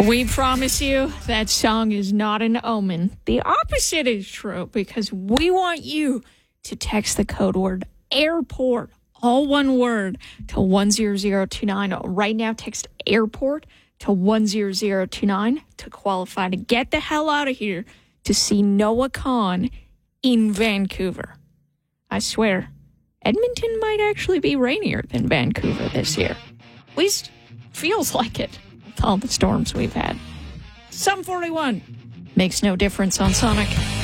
We promise you that song is not an omen. The opposite is true because we want you to text the code word airport, all one word, to 10029. Right now, text airport to 10029 to qualify to get the hell out of here to see Noah Kahan in Vancouver. I swear, Edmonton might actually be rainier than Vancouver this year. At least feels like it with all the storms we've had. Some 41 makes no difference on Sonic.